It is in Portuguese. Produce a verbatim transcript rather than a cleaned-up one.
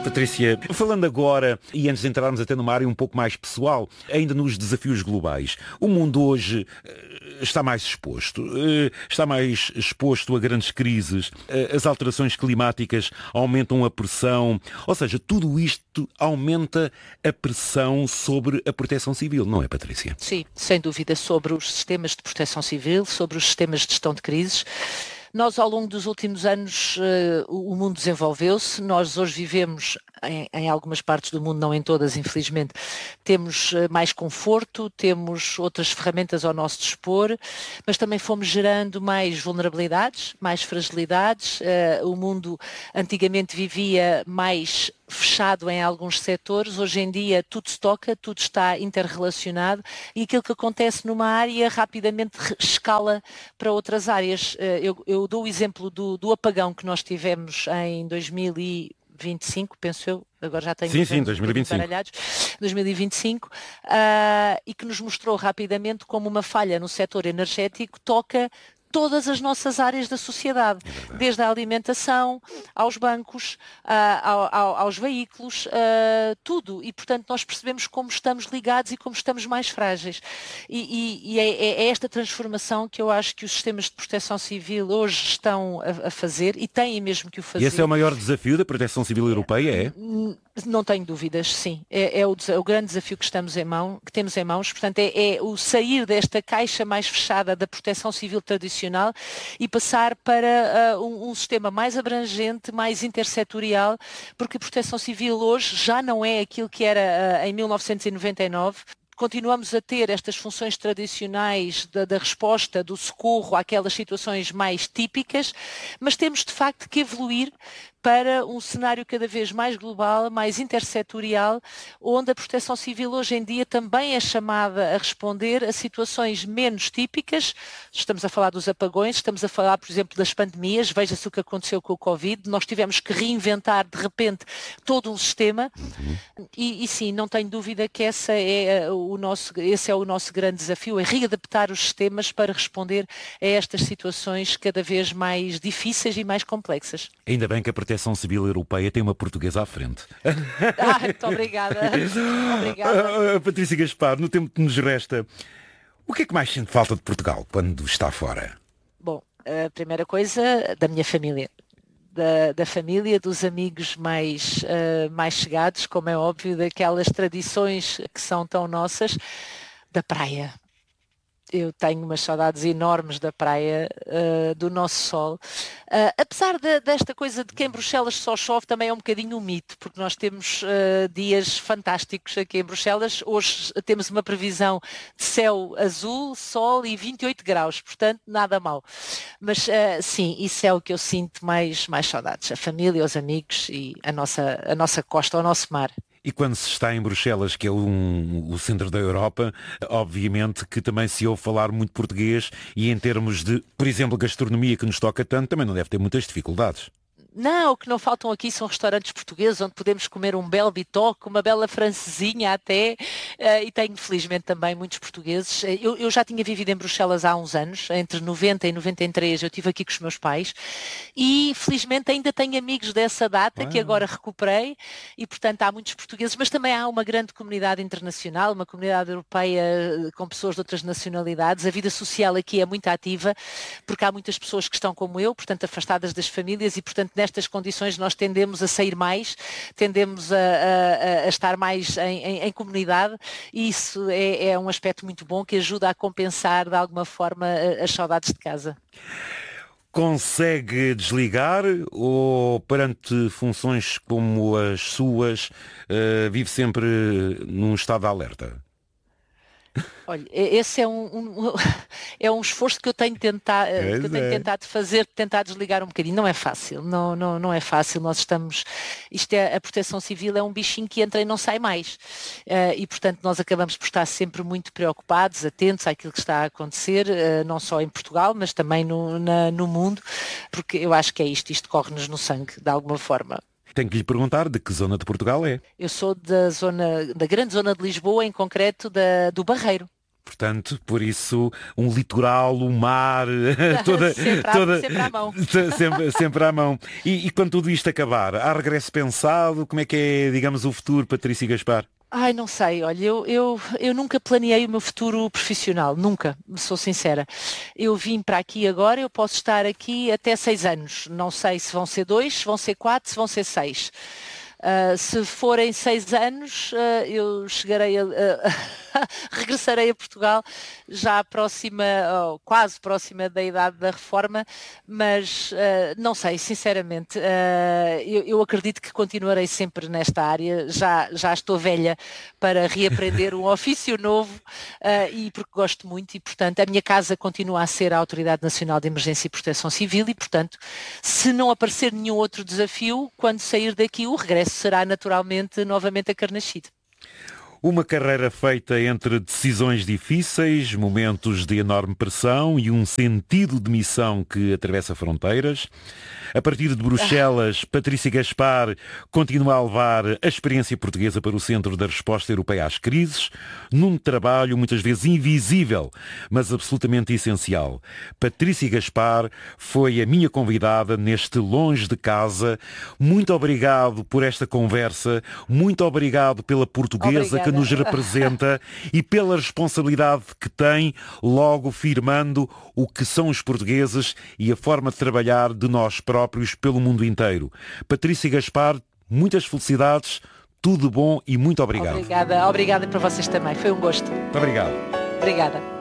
Patrícia, falando agora, e antes de entrarmos até numa área um pouco mais pessoal, ainda nos desafios globais, o mundo hoje está mais exposto, está mais exposto a grandes crises, as alterações climáticas aumentam a pressão, ou seja, tudo isto aumenta a pressão sobre a proteção civil, não é, Patrícia? Sim, sem dúvida, sobre os sistemas de proteção civil, sobre os sistemas de gestão de crises. Nós, ao longo dos últimos anos, uh, o mundo desenvolveu-se. Nós hoje vivemos, em, em algumas partes do mundo, não em todas, infelizmente, temos uh, mais conforto, temos outras ferramentas ao nosso dispor, mas também fomos gerando mais vulnerabilidades, mais fragilidades. Uh, o mundo antigamente vivia mais fechado em alguns setores, hoje em dia tudo se toca, tudo está interrelacionado e aquilo que acontece numa área rapidamente escala para outras áreas. Eu, eu dou o exemplo do, do apagão que nós tivemos em dois mil e vinte e cinco, penso eu, agora já tenho sim, sim, dois mil e vinte e cinco. baralhados, dois mil e vinte e cinco, uh, e que nos mostrou rapidamente como uma falha no setor energético toca todas as nossas áreas da sociedade, é desde a alimentação, aos bancos, uh, ao, ao, aos veículos, uh, tudo. E, portanto, nós percebemos como estamos ligados e como estamos mais frágeis. E, e, e é, é esta transformação que eu acho que os sistemas de proteção civil hoje estão a, a fazer e têm mesmo que o fazer. E esse é o maior desafio da proteção civil europeia, é? Não tenho dúvidas, sim. É, é, o, é o grande desafio que, estamos em mão, que temos em mãos. Portanto, é, é o sair desta caixa mais fechada da proteção civil tradicional e passar para uh, um, um sistema mais abrangente, mais intersetorial, porque a proteção civil hoje já não é aquilo que era uh, em mil novecentos e noventa e nove. Continuamos a ter estas funções tradicionais da, da resposta, do socorro àquelas situações mais típicas, mas temos de facto que evoluir para um cenário cada vez mais global, mais intersetorial, onde a proteção civil hoje em dia também é chamada a responder a situações menos típicas. Estamos a falar dos apagões, estamos a falar, por exemplo, das pandemias, veja-se o que aconteceu com o Covid, nós tivemos que reinventar de repente todo um sistema uhum. e, e sim, não tenho dúvida que essa é o nosso, esse é o nosso grande desafio, é readaptar os sistemas para responder a estas situações cada vez mais difíceis e mais complexas. Ainda bem que a proteção civil europeia tem uma portuguesa à frente. Ah, muito obrigada. obrigada. Patrícia Gaspar, no tempo que nos resta, o que é que mais sente falta de Portugal quando está fora? Bom, a primeira coisa, da minha família. Da, da família, dos amigos mais, uh, mais chegados, como é óbvio, daquelas tradições que são tão nossas, da praia. Eu tenho umas saudades enormes da praia, uh, do nosso sol. Uh, apesar de, desta coisa de que em Bruxelas só chove, também é um bocadinho um mito, porque nós temos uh, dias fantásticos aqui em Bruxelas. Hoje temos uma previsão de céu azul, sol e vinte e oito graus, portanto nada mal. Mas uh, sim, isso é o que eu sinto mais, mais saudades. A família, os amigos e a nossa, a nossa costa, o nosso mar. E quando se está em Bruxelas, que é um, o centro da Europa, obviamente que também se ouve falar muito português e em termos de, por exemplo, gastronomia que nos toca tanto, também não deve ter muitas dificuldades. Não, o que não faltam aqui são restaurantes portugueses onde podemos comer um belo bitoque, uma bela francesinha até, uh, e tenho felizmente também muitos portugueses. Eu, eu já tinha vivido em Bruxelas há uns anos, entre noventa e noventa e três eu estive aqui com os meus pais e felizmente ainda tenho amigos dessa data Uau. Que agora recuperei e portanto há muitos portugueses, mas também há uma grande comunidade internacional, uma comunidade europeia com pessoas de outras nacionalidades. A vida social aqui é muito ativa porque há muitas pessoas que estão como eu, portanto afastadas das famílias e portanto nestas condições nós tendemos a sair mais, tendemos a, a, a estar mais em, em, em comunidade e isso é, é um aspecto muito bom que ajuda a compensar de alguma forma as saudades de casa. Consegue desligar ou perante funções como as suas uh, vive sempre num estado de alerta? Olha, esse é um, um, é um esforço que eu tenho, tentado, que eu tenho tentado fazer, tentar desligar um bocadinho. Não é fácil, não, não, não é fácil. Nós estamos, isto é, a proteção civil é um bichinho que entra e não sai mais. Uh, e, portanto, nós acabamos por estar sempre muito preocupados, atentos àquilo que está a acontecer, uh, não só em Portugal, mas também no, na, no mundo, porque eu acho que é isto, isto corre-nos no sangue, de alguma forma. Tenho que lhe perguntar de que zona de Portugal é. Eu sou da zona, da grande zona de Lisboa, em concreto da, do Barreiro. Portanto, por isso, um litoral, o mar, toda, sempre, à, toda, sempre à mão. Sempre, sempre à mão. E, e quando tudo isto acabar, há regresso pensado? Como é que é, digamos, o futuro, Patrícia Gaspar? Ai, não sei, olha, eu, eu, eu nunca planeei o meu futuro profissional, nunca, sou sincera. Eu vim para aqui agora, eu posso estar aqui até seis anos. Não sei se vão ser dois, se vão ser quatro, se vão ser seis. Uh, se forem seis anos, uh, eu chegarei a, uh, regressarei a Portugal já próxima, oh, quase próxima da idade da reforma, mas uh, não sei, sinceramente, uh, eu, eu acredito que continuarei sempre nesta área, já, já estou velha para reaprender um ofício novo uh, e porque gosto muito e, portanto, a minha casa continua a ser a Autoridade Nacional de Emergência e Proteção Civil e, portanto, se não aparecer nenhum outro desafio, quando sair daqui o regresso será naturalmente novamente a Carnaxide. Uma carreira feita entre decisões difíceis, momentos de enorme pressão e um sentido de missão que atravessa fronteiras. A partir de Bruxelas, Patrícia Gaspar continua a levar a experiência portuguesa para o centro da resposta europeia às crises, num trabalho muitas vezes invisível, mas absolutamente essencial. Patrícia Gaspar foi a minha convidada neste Longe de Casa. Muito obrigado por esta conversa, muito obrigado pela portuguesa Obrigada. Que nos representa e pela responsabilidade que tem, logo firmando o que são os portugueses e a forma de trabalhar de nós próprios pelo mundo inteiro. Patrícia Gaspar, muitas felicidades, tudo bom e muito obrigado. Obrigada, obrigada para vocês também. Foi um gosto. Muito obrigado. Obrigada.